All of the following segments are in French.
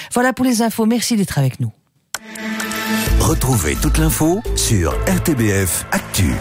Voilà pour les infos, merci d'être avec nous. Retrouvez toute l'info sur RTBF Actu.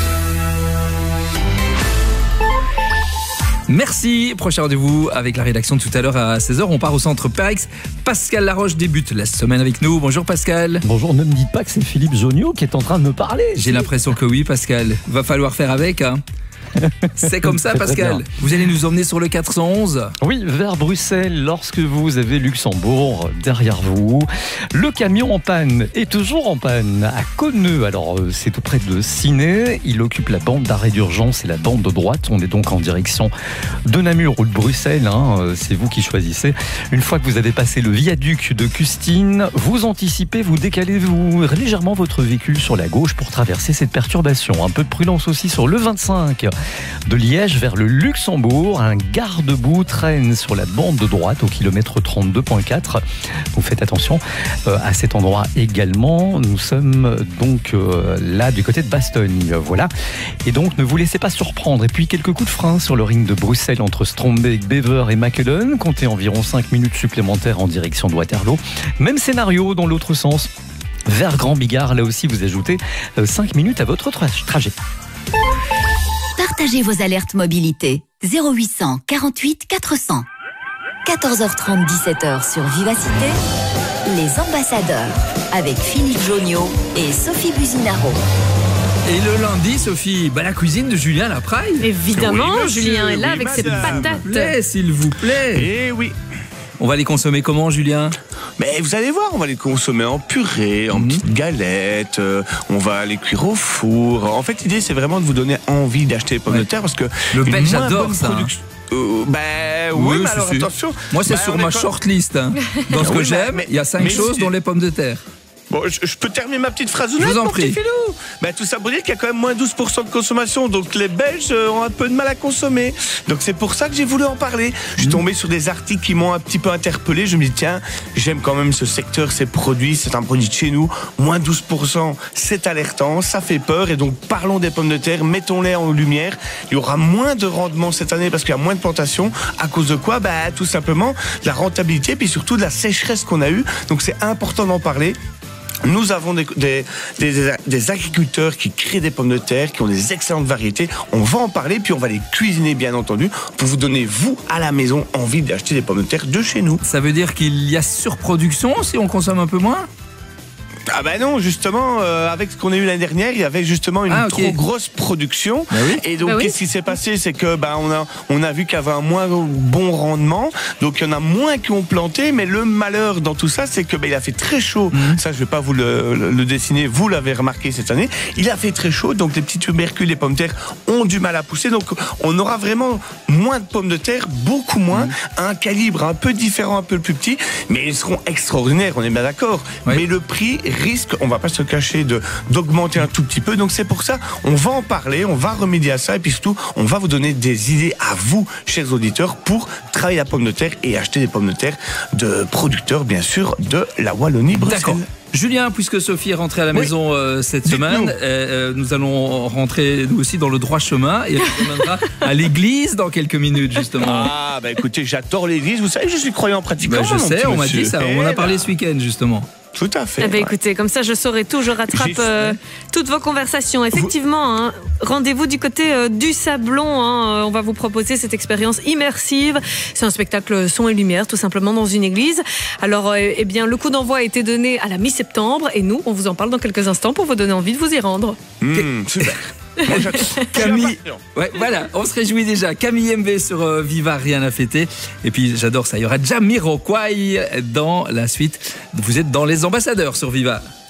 Merci. Prochain rendez-vous avec la rédaction tout à l'heure à 16h. On part au centre Parex. Pascal Laroche débute la semaine avec nous. Bonjour Pascal. Bonjour, ne me dites pas que c'est Philippe Jonio qui est en train de me parler. J'ai l'impression que oui Pascal. Va falloir faire avec, hein. C'est comme ça Pascal. Vous allez nous emmener sur le 411. Oui, vers Bruxelles, lorsque vous avez Luxembourg derrière vous. Le camion en panne est toujours en panne à Conneux. Alors c'est tout près de Ciney. Il occupe la bande d'arrêt d'urgence et la bande de droite. On est donc en direction de Namur ou de Bruxelles, hein. C'est vous qui choisissez. Une fois que vous avez passé le viaduc de Custine, vous anticipez, vous décalez légèrement votre véhicule sur la gauche pour traverser cette perturbation. Un peu de prudence aussi sur le 25. De Liège vers le Luxembourg, un garde-boue traîne sur la bande de droite au kilomètre 32.4. Donc faites attention à cet endroit également. Nous sommes donc là du côté de Bastogne. Voilà. Et donc ne vous laissez pas surprendre. Et puis quelques coups de frein sur le ring de Bruxelles entre Strombeek, Bever et Mechelen. Comptez environ 5 minutes supplémentaires en direction de Waterloo. Même scénario dans l'autre sens. Vers Grand Bigard, là aussi vous ajoutez 5 minutes à votre trajet. Partagez vos alertes mobilité. 0800 48 400. 14h30, 17h sur Vivacité. Les ambassadeurs avec Philippe Jonio et Sophie Buzinaro. Et le lundi, Sophie, la cuisine de Julien Lapraille. Évidemment, Oui, Julien est là avec ses patates. S'il vous plaît. Eh oui. On va les consommer comment, Julien ? Mais vous allez voir, on va les consommer en purée, en petites galettes, on va les cuire au four. En fait, l'idée, c'est vraiment de vous donner envie d'acheter les pommes de terre parce que le belge, j'adore ça. Oui, mais alors attention. Moi, c'est sur ma shortlist. Hein. Dans ce que j'aime, il y a 5 choses, dont les pommes de terre. Bon, je peux terminer ma petite phrase. Je vous en prie. Tout ça pour dire qu'il y a quand même moins 12% de consommation. Donc les Belges ont un peu de mal à consommer. Donc c'est pour ça que j'ai voulu en parler. Je suis tombé sur des articles qui m'ont un petit peu interpellé. Je me dis tiens, j'aime quand même ce secteur, ces produits. C'est un produit de chez nous. Moins 12%, c'est alertant, ça fait peur. Et donc parlons des pommes de terre, mettons-les en lumière. Il y aura moins de rendement cette année parce qu'il y a moins de plantations. À cause de quoi ? Tout simplement de la rentabilité, puis surtout de la sécheresse qu'on a eue. Donc c'est important d'en parler. Nous avons des agriculteurs qui créent des pommes de terre, qui ont des excellentes variétés. On va en parler, puis on va les cuisiner, bien entendu, pour vous donner, vous, à la maison, envie d'acheter des pommes de terre de chez nous. Ça veut dire qu'il y a surproduction si on consomme un peu moins ? Ah non, justement, avec ce qu'on a eu l'année dernière, il y avait justement une trop grosse production. Oui. Et donc, qu'est-ce qui s'est passé ? C'est que on a vu qu'il y avait un moins bon rendement. Donc, il y en a moins qui ont planté. Mais le malheur dans tout ça, c'est que il a fait très chaud. Ça, je vais pas vous le dessiner. Vous l'avez remarqué cette année. Il a fait très chaud. Donc, les petits tubercules, les pommes de terre ont du mal à pousser. Donc, on aura vraiment moins de pommes de terre, beaucoup moins. Un calibre un peu différent, un peu plus petit. Mais ils seront extraordinaires, on est bien d'accord. Oui. Mais le prix risque, on va pas se cacher, d'augmenter un tout petit peu. Donc c'est pour ça, on va en parler, on va remédier à ça et puis surtout, on va vous donner des idées à vous, chers auditeurs, pour travailler la pomme de terre et acheter des pommes de terre de producteurs, bien sûr, de la Wallonie-Bruxelles. D'accord. Julien, puisque Sophie est rentrée à la maison cette semaine, nous allons rentrer nous aussi dans le droit chemin et on reviendra à l'église dans quelques minutes justement. Écoutez, j'adore l'église, vous savez, je suis croyant pratiquant. Je sais, on m'a dit ça, on en a parlé ce week-end justement. Tout à fait. Écoutez, comme ça je saurai tout, je rattrape toutes vos conversations. Effectivement, rendez-vous du côté du Sablon. On va vous proposer cette expérience immersive. C'est un spectacle son et lumière, tout simplement dans une église. Alors, le coup d'envoi a été donné à la mi-septembre et nous, on vous en parle dans quelques instants pour vous donner envie de vous y rendre. Super. Camille, voilà, on se réjouit déjà. Camille MV sur Viva, rien à fêter. Et puis j'adore ça, il y aura Jamiroquai dans la suite. Vous êtes dans les ambassadeurs sur Viva.